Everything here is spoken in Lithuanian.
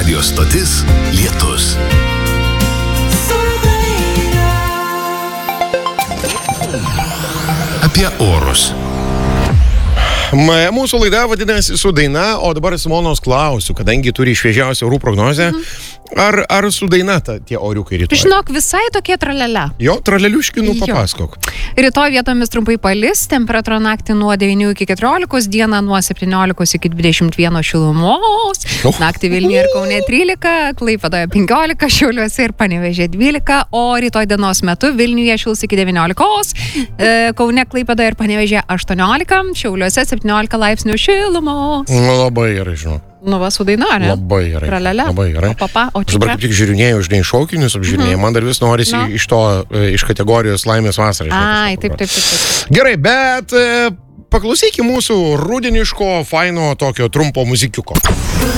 Radio stotis Lietus. Apie orus. Mūsų laida vadinasi Su daina, o dabar Simonos klausiu, kadangi turi šviežiausią orų prognozę, ar su daina tie oriukai rytoj? Žinok, visai tokie tralele. Jo, traleliuškinų papasakok. Rytoj vietomis trumpai palis, temperatūra naktį nuo 9 iki 14, dieną nuo 17 iki 21 šilumos, naktį Vilniuje ir Kaune 13, Klaipėdoje 15, Šiauliuose ir Panevėžyje 12, o rytoj dienos metu Vilniuje šils iki 19, Kaune, Klaipėdoje ir Panevėžyje 18, Šiauliuose 17 laipsnių šilumos. Labai gerai, žinau. Nu va, su daina, ne? Labai gerai. Tralele. Labai gerai. O papa, o Aš dabar kaip tik žiūrinėjau, žinai, šaukinius apžiūrinėjau. Man dar vis norisi iš kategorijos laimės vasarą. Ai, taip. Gerai, bet paklausykime mūsų rudeniško, faino, tokio trumpo muzikiuko.